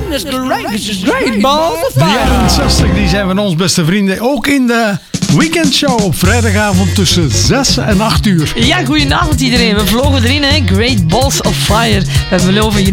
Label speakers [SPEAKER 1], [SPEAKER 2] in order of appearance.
[SPEAKER 1] This is great balls of
[SPEAKER 2] De
[SPEAKER 1] fire.
[SPEAKER 2] jaren 60 die zijn van ons beste vrienden. Ook in de weekendshow op vrijdagavond tussen 6 en 8 uur.
[SPEAKER 3] Ja, goedenavond iedereen. We vlogen erin, hè. Great Balls of Fire. We hebben over